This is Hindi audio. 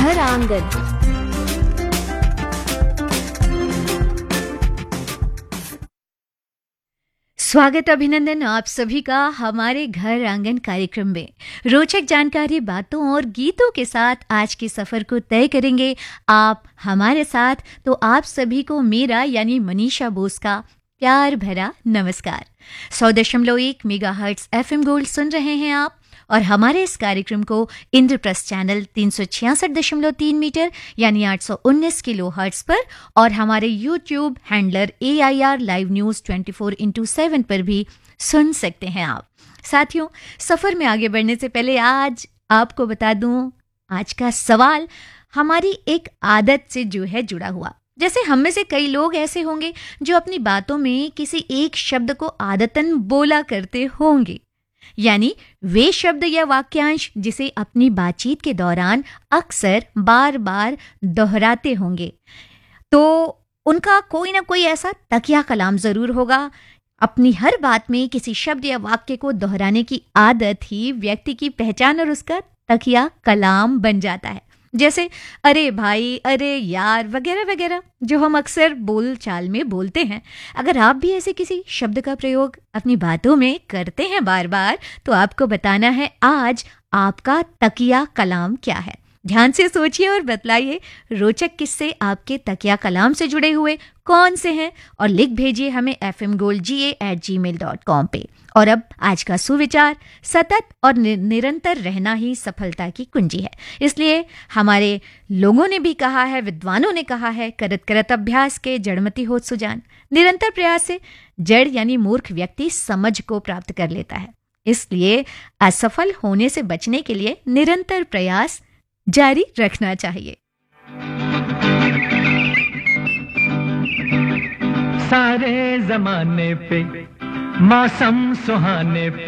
घर आंगन। स्वागत अभिनंदन आप सभी का हमारे घर आंगन कार्यक्रम में। रोचक जानकारी, बातों और गीतों के साथ आज के सफर को तय करेंगे आप हमारे साथ। तो आप सभी को मेरा यानी मनीषा बोस का प्यार भरा नमस्कार। 100.1 मेगाहर्ट्ज एफएम गोल्ड सुन रहे हैं आप, और हमारे इस कार्यक्रम को इंद्रप्रस्थ चैनल 366.3 मीटर यानी 819 किलो हर्ट्ज पर, और हमारे YouTube handler AIR live news 24/7 पर भी सुन सकते हैं आप। साथियों, सफर में आगे बढ़ने से पहले आज आपको बता दूं, आज का सवाल हमारी एक आदत से जो है जुड़ा हुआ। जैसे हम में से कई लोग ऐसे होंगे जो अपनी बातों में किसी एक शब्द को आदतन बोला करते होंगे, यानी वे शब्द या वाक्यांश जिसे अपनी बातचीत के दौरान अक्सर बार बार दोहराते होंगे। तो उनका कोई ना कोई ऐसा तकिया कलाम जरूर होगा। अपनी हर बात में किसी शब्द या वाक्य को दोहराने की आदत ही व्यक्ति की पहचान और उसका तकिया कलाम बन जाता है। जैसे अरे भाई, अरे यार वगैरह वगैरह, जो हम अक्सर बोल चाल में बोलते हैं। अगर आप भी ऐसे किसी शब्द का प्रयोग अपनी बातों में करते हैं बार बार, तो आपको बताना है आज आपका तकिया कलाम क्या है। ध्यान से सोचिए और बतलाइए रोचक किस्से आपके तकिया कलाम से जुड़े हुए कौन से हैं, और लिख भेजिए हमें fmgoldga@gmail.com पे। और अब आज का सुविचार, सतत और निरंतर रहना ही सफलता की कुंजी है। इसलिए हमारे लोगों ने भी कहा है, विद्वानों ने कहा है, करत करत अभ्यास के जड़मति होत सुजान। निरंतर प्रयास से जड़ यानी मूर्ख व्यक्ति समझ को प्राप्त कर लेता है। इसलिए असफल होने से बचने के लिए निरंतर प्रयास जारी रखना चाहिए। सारे जमाने पे, मौसम सुहाने पे